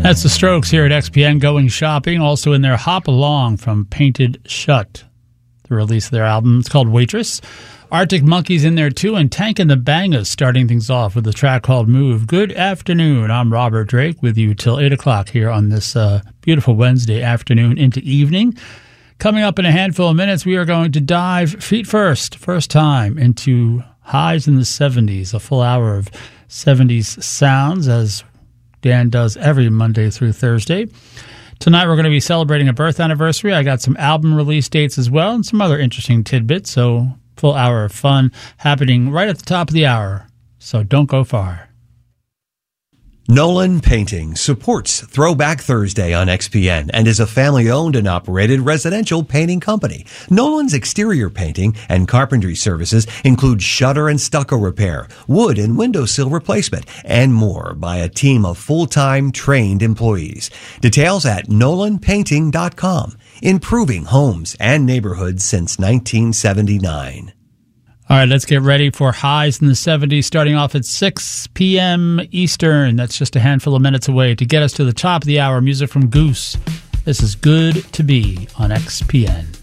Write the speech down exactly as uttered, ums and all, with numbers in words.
That's the Strokes here at X P N going shopping. Also in there, Hop Along from Painted Shut, the release of their album. It's called Waitress. Arctic Monkeys in there too, and Tank and the Bangas starting things off with a track called Move. Good afternoon. I'm Robert Drake with you till eight o'clock here on this uh, beautiful Wednesday afternoon into evening. Coming up in a handful of minutes, we are going to dive feet first, first time, into highs in the seventies, a full hour of seventies sounds, as Dan does every Monday through Thursday. Tonight we're going to be celebrating a birth anniversary. I got some album release dates as well and some other interesting tidbits, so full hour of fun happening right at the top of the hour, so don't go far. Nolan Painting supports Throwback Thursday on X P N and is a family-owned and operated residential painting company. Nolan's exterior painting and carpentry services include shutter and stucco repair, wood and windowsill replacement, and more by a team of full-time trained employees. Details at nolan painting dot com. Improving homes and neighborhoods since nineteen seventy-nine. All right, let's get ready for highs in the seventies, starting off at six p.m. Eastern. That's just a handful of minutes away. To get us to the top of the hour, music from Goose. This is Good to Be on X P N.